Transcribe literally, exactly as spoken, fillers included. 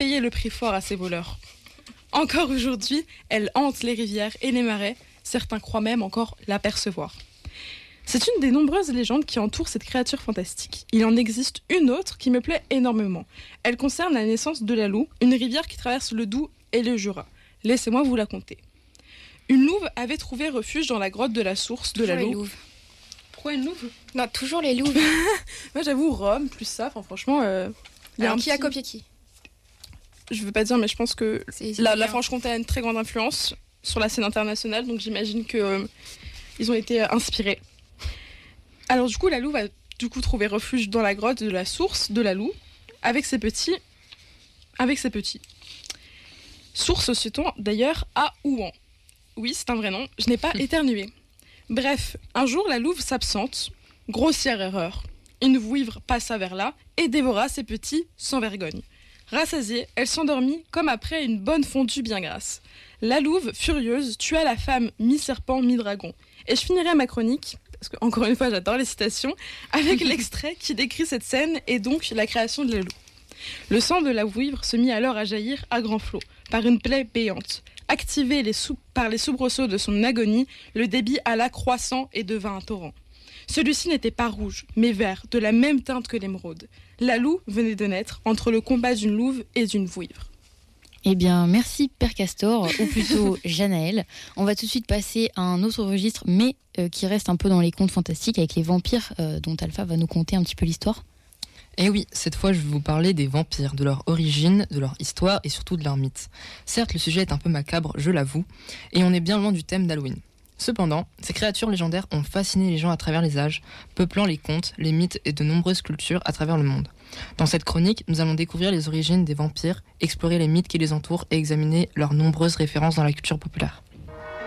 payer le prix fort à ces voleurs. Encore aujourd'hui, elles hantent les rivières et les marais. Certains croient même encore l'apercevoir. C'est une des nombreuses légendes qui entourent cette créature fantastique. Il en existe une autre qui me plaît énormément. Elle concerne la naissance de la Louve, une rivière qui traverse le Doubs et le Jura. Laissez-moi vous la conter. Une louve avait trouvé refuge dans la grotte de la source de Toujours la les Louve. louves. Pourquoi une louve ? Non, toujours les louves. Moi j'avoue Rome, plus ça, enfin, franchement... Euh, y a Alors, un qui a petit- copié qui Je veux pas dire, mais je pense que C'est- c'est la, bien. la Franche-Comté a une très grande influence sur la scène internationale, donc j'imagine que euh, ils ont été euh, inspirés. Alors du coup, la louve a du coup trouvé refuge dans la grotte de la source de la Louve avec ses petits, avec ses petits. Source citons d'ailleurs à Ouan. Oui, c'est un vrai nom. Je n'ai pas éternué. Bref, un jour la louve s'absente. Grossière erreur. Une vouivre passa vers là et dévora ses petits sans vergogne. Rassasiée, elle s'endormit comme après une bonne fondue bien grasse. La louve, furieuse, tua la femme mi-serpent, mi-dragon. Et je finirai ma chronique, parce que encore une fois j'adore les citations, avec l'extrait qui décrit cette scène et donc la création de la louve. Le sang de la vouivre se mit alors à jaillir à grands flots, par une plaie béante. Activé les sou- par les soubresauts de son agonie, le débit alla croissant et devint un torrent. Celui-ci n'était pas rouge, mais vert, de la même teinte que l'émeraude. La Louve venait de naître entre le combat d'une louve et d'une vouivre. Eh bien, merci Père Castor, ou plutôt Janaël. On va tout de suite passer à un autre registre, mais euh, qui reste un peu dans les contes fantastiques, avec les vampires, euh, dont Alpha va nous conter un petit peu l'histoire. Et oui, cette fois je vais vous parler des vampires, de leur origine, de leur histoire et surtout de leur mythe. Certes, le sujet est un peu macabre, je l'avoue, et on est bien loin du thème d'Halloween. Cependant, ces créatures légendaires ont fasciné les gens à travers les âges, peuplant les contes, les mythes et de nombreuses cultures à travers le monde. Dans cette chronique, nous allons découvrir les origines des vampires, explorer les mythes qui les entourent et examiner leurs nombreuses références dans la culture populaire.